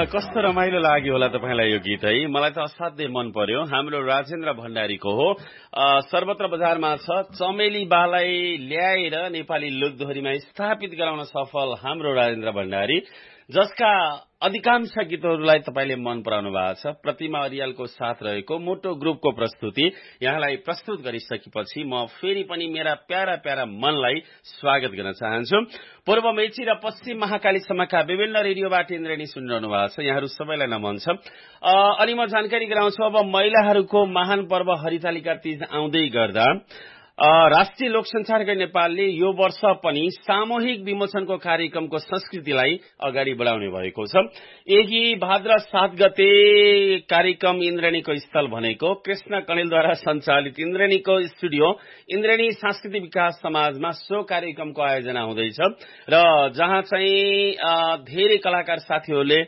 कस्तो रमाइलो लाग्यो होला तपाईलाई यो गीत है। मलाई त असाध्यै मन पर्यो। हाम्रो राजेन्द्र भण्डारीको हो। सर्वत्र बजारमा छ। चमेली बालाई ल्याएर नेपाली लोकदोहोरीमा स्थापित गराउन सफल हाम्रो राजेन्द्र भण्डारी, जसका अधिकांश गीतहरूलाई तपाईले मन पराउनु भएको छ। प्रतिमा अरियालको साथ रहेको मोटो ग्रुपको प्रस्तुति यहाँलाई प्रस्तुत गरिसकेपछि म फेरि पनि मेरा प्यारा प्यारा मनलाई स्वागत गर्न चाहन्छु। पूर्व मेची र पश्चिम महाकालीसम्मका विभिन्न रेडियोबाट इन्द्रेणी सुनिरहनु भएको छ। यहाँहरू सबैलाई नमन छ। अनि म जानकारी गराउँछु, अब महिलाहरूको महान पर्व हरितालिका तीज आउँदै गर्दा राष्ट्रिय लोकसञ्चारकै नेपालले यो वर्ष पनि सामूहिक विमोचनको कार्यक्रमको संस्कृतिलाई अगाडि बढाउने भएको छ। यही भाद्र 7 गते कार्यक्रम इन्द्रेणीको स्थल भनेको कृष्ण कणेलद्वारा सञ्चालित इन्द्रेणीको स्टुडियो इन्द्रेणी सांस्कृतिक विकास समाजमा सो कार्यक्रमको आयोजना हुँदैछ र जहाँ चाहिँ धेरै कलाकार साथीहरूले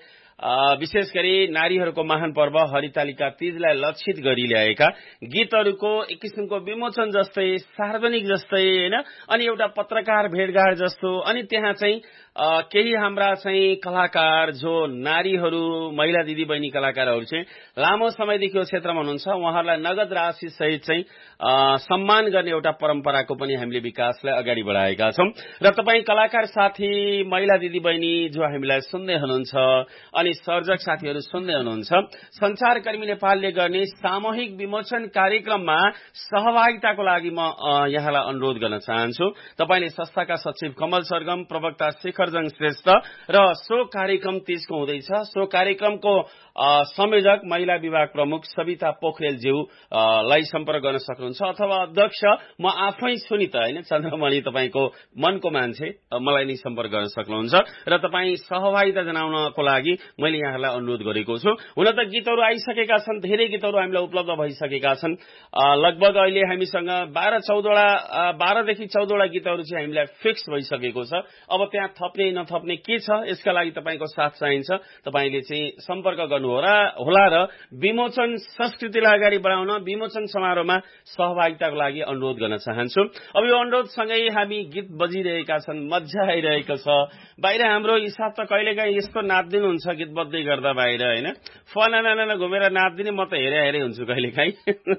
विशेष गरी नारीहरूको महान पर्व हरितालिका तीजलाई लक्षित गरी ल्याएका गीतहरूको एक किसिमको विमोचन जस्तै, सार्वजनिक जस्तै हैन, अनि एउटा पत्रकार भेटघाट जस्तो, अनि त्यहाँ चाहिँ केही हाम्रा चाहिँ कलाकार जो नारीहरू, महिला दिदीबहिनी कलाकारहरू चाहिँ लामो समयदेखि यो क्षेत्रमा हुनुहुन्छ, उहाँहरूलाई नगद राशि सहित चाहिँ सम्मान गर्ने एउटा परम्पराको पनि हामीले विकासलाई अगाडि बढाएका छौं। र तपाईँ कलाकार साथी, महिला दिदीबहिनी जो हामीलाई सुन्दै हुनुहुन्छ अनि सर्जक साथीहरू सुन्दै हुनुहुन्छ, संचारकर्मी नेपालले गर्ने सामूहिक विमोचन कार्यक्रममा सहभागिताको लागि म यहाँलाई अनुरोध गर्न चाहन्छु। तपाईले संस्थाका सचिव कमल सरगम, प्रवक्ता शेखरजङ श्रेष्ठ र सो कार्यक्रम तीजको हुँदैछ। सो कार्यक्रमको संयोजक महिला विभाग प्रमुख सविता पोखरेलज्यू लाई सम्पर्क गर्न सक्नुहुन्छ, अथवा अध्यक्ष म आफै सुनिता हैन चन्द्रमणि, तपाईको मनको मान्छे, मलाई नै सम्पर्क गर्न सक्नुहुन्छ। र तपाईँ सहभागिता जनाउनको लागि मैले यहाँलाई अनुरोध गरेको छु। हुन त गीतहरू आइसकेका छन्, धेरै गीतहरू हामीलाई उपलब्ध भइसकेका छन्। लगभग अहिले हामीसँग 12 देखि 14 वटा गीतहरू चाहिँ हामीलाई फिक्स भइसकेको छ। अब त्यहाँ थप्ने नथप्ने के छ, यसका लागि तपाईको साथ चाहिन्छ। तपाईले चाहिँ सम्पर्क गर्नु होला र विमोचन संस्कृतिलाई अगाडि बढाउन विमोचन समारोहमा सहभागिताको लागि अनुरोध गर्न चाहन्छु। अब यो अनुरोधसँगै हामी गीत बजिरहेका छन्, मजा आइरहेको छ। बाहिर हाम्रो हिसाब त कहिलेकाहीँ यस्तो नाच्दिनु हुन्छ गीत बज्दै गर्दा बाहिर हैन, फनाना घुमेर नाच्दिने, म त हेरे हुन्छु कहिलेकाहीँ।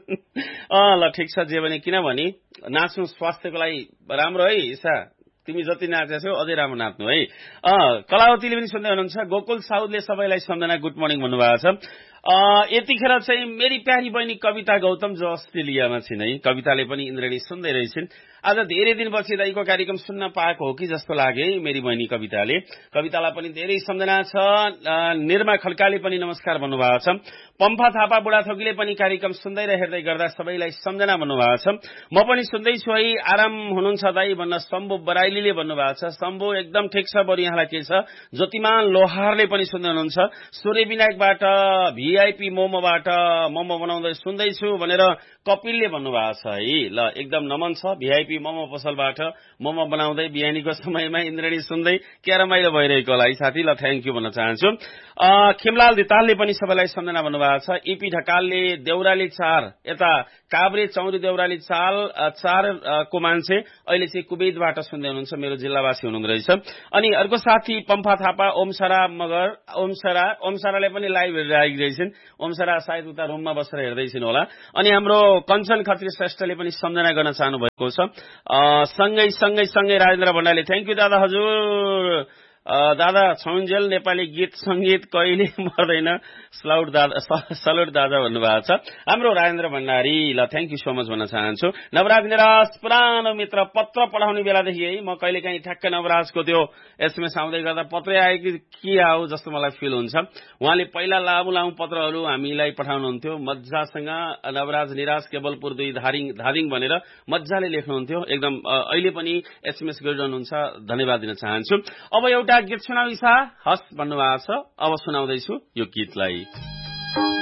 ल ठिक छ, जे भने किनभने नाच्नु स्वास्थ्यको लागि राम्रो है। ईशा, तिमी जति नाचेछौ अझै राम्रो नाच्नु है। कलावतीले पनि सुन्दै हुनुहुन्छ। गोकुल साउदले सबैलाई सम्झना गुड मर्निङ भन्नुभएको छ। यतिखेर चाहिँ मेरी प्यारी बहिनी कविता गौतम जो अस्ट्रेलियामा छिन् है, कविताले पनि इन्द्रेणी सुन्दै रहेछिन्। आज धेरै दिनपछि दाइको कार्यक्रम सुन्न पाएको हो कि जस्तो लाग्यो है मेरी बहिनी कविताले। कवितालाई पनि धेरै सम्झना छ। निर्मा खड्काले पनि नमस्कार भन्नुभएको छ। पम्फा थापा बुढाथोकीले पनि कार्यक्रम सुन्दै र हेर्दै गर्दा सबैलाई सम्झना भन्नुभएको छ। म पनि सुन्दैछु है, आराम हुनुहुन्छ दाइ भन्न शम्भु बराइलीले भन्नुभएको छ। शम्भु एकदम ठिक छ, बरु यहाँलाई के छ। ज्योतिमान लोहारले पनि सुन्दै हुनुहुन्छ। सूर्य विनायकबाट, भिआइपी मोमोबाट मोमो बनाउँदै सुन्दैछु भनेर कपिलले भन्नुभएको छ है। ल एकदम नमन छ। भिआइपी मोमो पसलबाट मोमो बनाउँदै बिहानीको समयमा इन्द्रेणी सुन्दै क्या रमाइलो भइरहेको होला है साथी। ल थ्याङ्क यू भन्न चाहन्छु। खिमलाल दितालले पनि सबैलाई सम्झना भन्नुभएको छ। इपी ढकालले देउराली 4 यता काभ्रे चौरी देउराली 4 को मान्छे अहिले चाहिँ कुवेतबाट सुन्दै हुनुहुन्छ, मेरो जिल्लावासी हुनुहुँदो रहेछ। अनि अर्को साथी पम्फा थापा, ओमसरा मगर, ओमसराले पनि लाइभ हेरिरहेकी रहेछन्। ओमसरा सायद उता रुममा बसेर हेर्दैछिन् होला। अनि हाम्रो कञ्चन खत्री श्रेष्ठले पनि सम्झना गर्न चाहनु भएको छ। सँगै राजेन्द्र भण्डारीले थ्याङ्क यू दादा हजुर। दादा छौन्जेल नेपाली गीत संगीत कहिले मर्दैन, सल्युट दादा भन्नुभएको छ हाम्रो राजेन्द्र भण्डारी। ल थ्याङ्क यू सो मच भन्न चाहन्छु। नवराज निराज पुरानो मित्र, पत्र पठाउने बेलादेखि है म कहिलेकाहीँ ठ्याक्क नवराजको त्यो एसएमएस आउँदै गर्दा पत्रै आयो कि आऊ जस्तो मलाई फिल हुन्छ। उहाँले पहिला लामो पत्रहरू हामीलाई पठाउनुहुन्थ्यो मजासँग। नवराज निराज केवलपुर 2 धादिङ भनेर मजाले लेख्नुहुन्थ्यो। एकदम अहिले पनि एसएमएस गरिरहनुहुन्छ, धन्यवाद दिन चाहन्छु। अब एउटा गीत सुनाउ ईशा, हस् भन्नुभएको छ। अब सुनाउँदैछु यो गीतलाई।